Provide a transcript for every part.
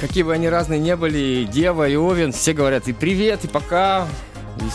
какие бы они разные не были, и Дева, и Овен, все говорят и привет, и пока. И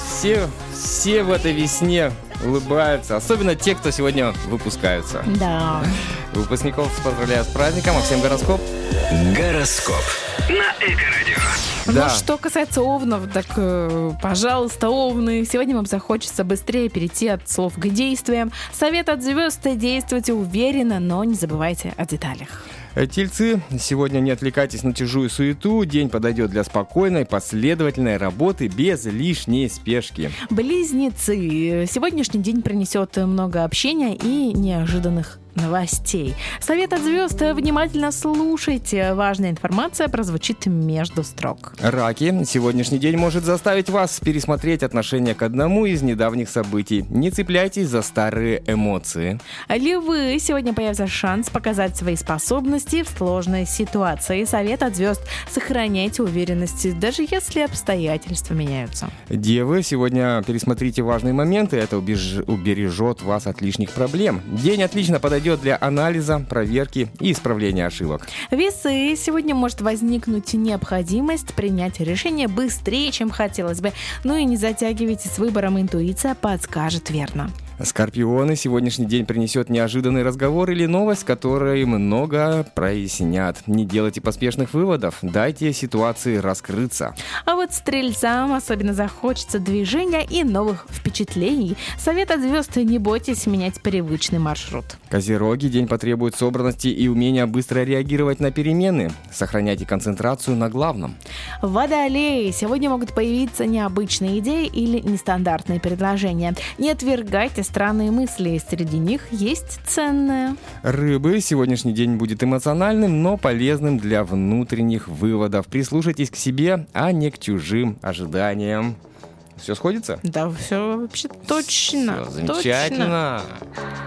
все в этой весне улыбаются. Особенно те, кто сегодня выпускаются. Да. Выпускников поздравляю с праздником, а всем гороскоп. Гороскоп на Эко-радио. Да. Ну, что касается овнов, так, пожалуйста, овны. Сегодня вам захочется быстрее перейти от слов к действиям. Совет от звезд: действуйте уверенно, но не забывайте о деталях. Тельцы, сегодня не отвлекайтесь на чужую суету. День подойдет для спокойной, последовательной работы без лишней спешки. Близнецы. Сегодняшний день принесет много общения и неожиданных новостей. Совет от звезд: внимательно слушайте. Важная информация прозвучит между строк. Раки, сегодняшний день может заставить вас пересмотреть отношение к одному из недавних событий. Не цепляйтесь за старые эмоции. Львы. Сегодня появится шанс показать свои способности в сложной ситуации. Совет от звезд: сохраняйте уверенность, даже если обстоятельства меняются. Девы, сегодня пересмотрите важные моменты, это убережет вас от лишних проблем. День отлично подойдет для анализа, проверки и исправления ошибок. Весы. Сегодня может возникнуть необходимость принять решение быстрее, чем хотелось бы. Ну и не затягивайте с выбором, интуиция подскажет верно. Скорпионы, сегодняшний день принесет неожиданный разговор или новость, которые много прояснят. Не делайте поспешных выводов, дайте ситуации раскрыться. А вот стрельцам особенно захочется движения и новых впечатлений. Совет от звезд: не бойтесь менять привычный маршрут. Козероги, день потребует собранности и умения быстро реагировать на перемены. Сохраняйте концентрацию на главном. Водолеи. Сегодня могут появиться необычные идеи или нестандартные предложения. Не отвергайте странные мысли, среди них есть ценное. Рыбы, сегодняшний день будет эмоциональным, но полезным для внутренних выводов. Прислушайтесь к себе, а не к чужим ожиданиям. Все сходится? Да, все вообще точно. Все замечательно. Точно.